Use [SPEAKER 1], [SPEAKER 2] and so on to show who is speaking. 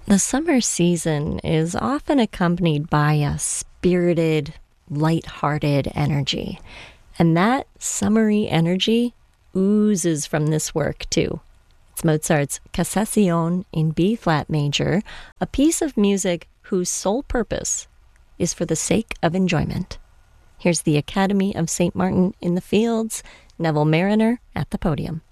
[SPEAKER 1] The summer season is often accompanied by a spirited, light-hearted energy. And that summery energy oozes from this work, too. It's Mozart's Cassation in B-flat major, a piece of music whose sole purpose is for the sake of enjoyment. Here's the Academy of St. Martin in the Fields, Neville Mariner at the podium.